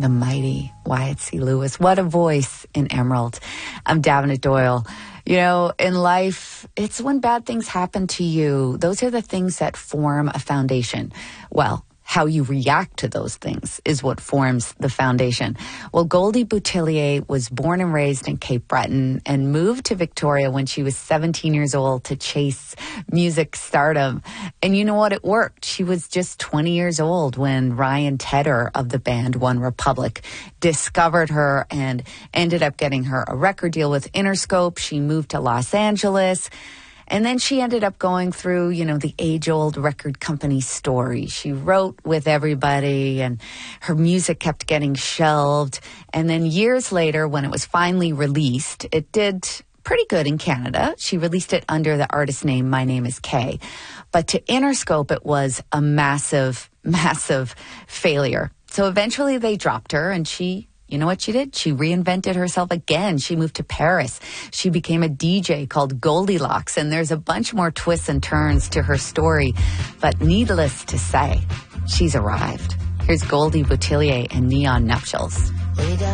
The mighty Wyatt C. Lewis. What a voice in Emerald. I'm Davenant Doyle. You know, in life, it's when bad things happen to you. Those are the things that form a foundation. Well, how you react to those things is what forms the foundation. Well, Goldie Boutillier was born and raised in Cape Breton and moved to Victoria when she was 17 years old to chase music stardom. And you know what? It worked. She was just 20 years old when Ryan Tedder of the band One Republic discovered her and ended up getting her a record deal with Interscope. She moved to Los Angeles. And then she ended up going through, you know, the age-old record company story. She wrote with everybody, and her music kept getting shelved. And then years later, when it was finally released, it did pretty good in Canada. She released it under the artist name My Name is Kay. But to Interscope, it was a massive, massive failure. So eventually they dropped her, and you know what she did? She reinvented herself again. She moved to Paris. She became a DJ called Goldilocks, and there's a bunch more twists and turns to her story. But needless to say, she's arrived. Here's Goldie Boutillier and Neon Nuptials.